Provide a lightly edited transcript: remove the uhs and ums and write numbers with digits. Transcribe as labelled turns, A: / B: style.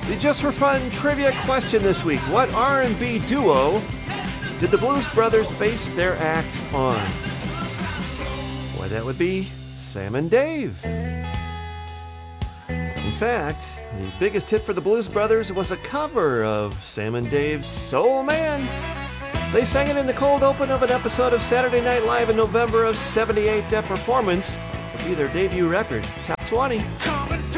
A: The Just for Fun trivia question this week. What R&B duo did the Blues Brothers base their act on? Why, that would be Sam and Dave. In fact, the biggest hit for the Blues Brothers was a cover of Sam and Dave's Soul Man. They sang it in the cold open of an episode of Saturday Night Live in November of '78. That performance would be their debut record, Top 20.